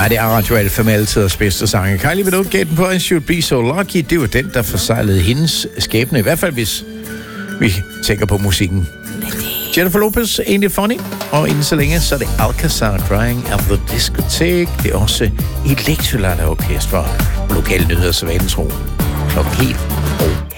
Nej, det er Radio Alfa med altiders bedste sange. Kylie Minogue gav den på I Should Be So Lucky. Det var den, der forsejlede hendes skæbne. I hvert fald, hvis vi tænker på musikken. Jennifer Lopez, Ain't It Funny? Og inden så længe, så er det Alcazar Crying at the Discotheque. Det er også Electric Orkester. Lokale nyheder, så vanens ro. Klokken helt